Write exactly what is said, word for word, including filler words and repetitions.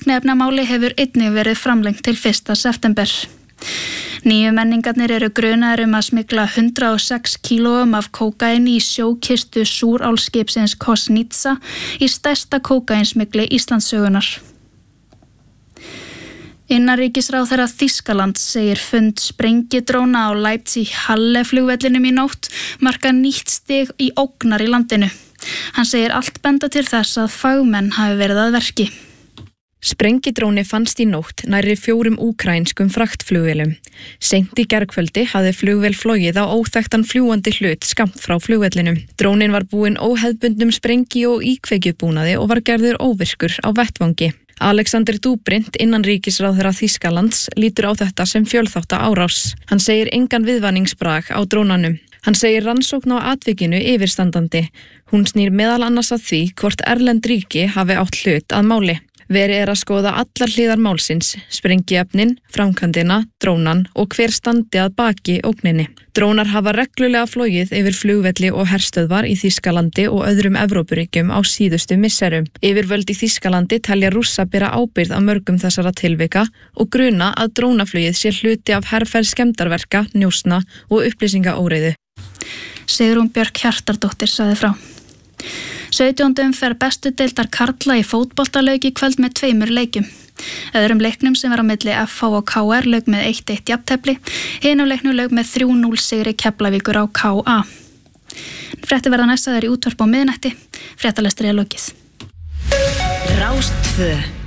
Fíkniefnamáli hefur einnig verið framlengt til fyrsta september. Nýju menningarnir eru grunaðir um að smygla hundrað og sex kílóum af kókaíni í sjókistu Súrálskipsins Kosnitsa í stærsta kókaínsmygli Íslandssögunnar. Innanríkisráðherra Þýskalands segir fund sprengidróna á Leipzig-Halle flugvellinum í nótt marka nýtt stig í ógnar í landinu. Hann segir allt benda til þess að fagmenn hafi verið að verki. Sprengidróni fannst í nótt nærri fjórum úkraínskum fraktflugvélum. Seint í gærkvöldi hafði flugvél flogið á óþekktan fljúgandi hlut skammt frá flugvellinum. Drónin var búinn óhefðbundnum sprengi- og íkveikjubúnaði og var gerður óvirkur á vettvangi. Alexander Dubrindt, innanríkisráðherra Þýskalands, lítur á þetta sem fjölþátta árás. Hann segir engan viðvaningsbrag á drónanum. Hann segir rannsókn á atvikinu yfirstandandi. Hún snýr meðal annars að því hvort erlend ríki hafi átt hlut að máli. Verið er að skoða allar hliðar málsins, sprengiefnin, framkvæmdina, drónan og hver standi að baki ógninni. Drónar hafa reglulega flogið yfir flugvelli og herstöðvar í Þýskalandi og öðrum Evrópuríkjum á síðustu misserum. Yfirvöld í Þýskalandi telja Rússa bera ábyrgð á mörgum þessara tilvika og gruna að drónaflugið sé hluti af herferð skemmdarverka, njósna og upplýsingaóreiðu. Sigrún Björk Hjartardóttir sagði frá. sautjándu umferð bestu deildar karla í fótboltalauk í kvöld með tveimur leikjum. Öðrum leiknum sem var á milli F H og K R lauk með eitt eitt jafntefli, hinum leiknum lauk með þrjú núll sigri Keflavíkur á K A. Fréttir verða næsta þær í útvarp á miðnætti, fréttalestri er lokið. Rás tvö.